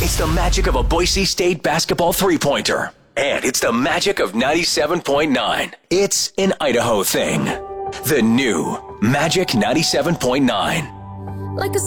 It's the magic of a Boise State basketball three-pointer. And it's the magic of 97.9. It's an Idaho thing. The new Magic 97.9. Like a